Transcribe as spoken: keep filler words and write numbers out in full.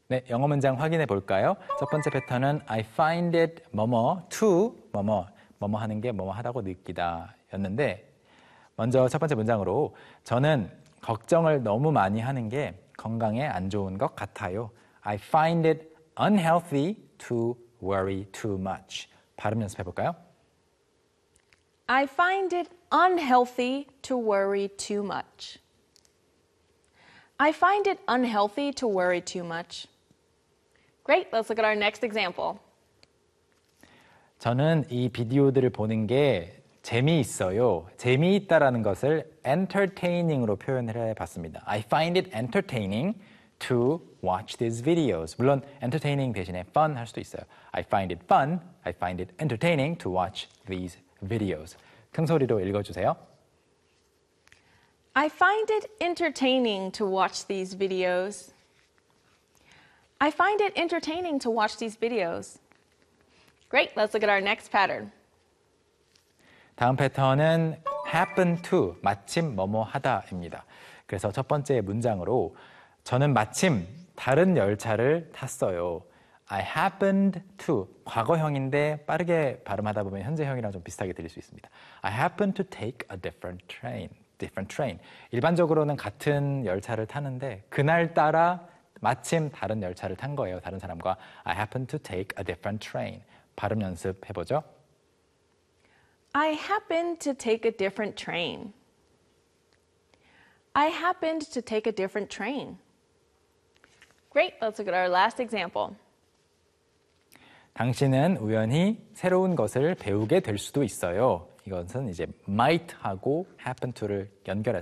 네, 영어 문장 확인해 볼까요? 첫 번째 패턴은 I find it 뭐뭐 to 뭐뭐 뭐뭐 하는 게 뭐뭐 하다고 느끼다 였는데 먼저 첫 번째 문장으로 저는 걱정을 너무 많이 하는 게 건강에 안 좋은 것 같아요. I find it unhealthy to worry too much. 발음 연습해 볼까요? I find it unhealthy to worry too much. I find it unhealthy to worry too much. Great, let's look at our next example. 저는 이 비디오들을 보는 게 재미있어요. 재미있다라는 것을 entertaining으로 표현을 해봤습니다. I find it entertaining to watch these videos. 물론 entertaining 대신에 fun 할 수도 있어요. I find it fun, I find it entertaining to watch these videos. 큰 소리로 읽어주세요. I find it entertaining to watch these videos. I find it entertaining to watch these videos. Great, let's look at our next pattern. 다음 패턴은 happen to, 마침 뭐뭐 하다입니다. 그래서 첫 번째 문장으로 저는 마침 다른 열차를 탔어요. I happened to, 과거형인데 빠르게 발음하다 보면 현재형이랑 좀 비슷하게 들릴 수 있습니다. I happened to take a different train. different train. 일반적으로는 같은 열차를 타는데 그날따라 마침 다른 열차를 탄 거예요. 다른 사람과 I happened to take a different train. 발음 연습해보죠. I happened to take a different train. I happened to take a different train. Great, let's look at our last example. 당신은 우연히 새로운 것을 배우게 될 수도 있어요. 이것은 이제 might하고 happen to를 연결해서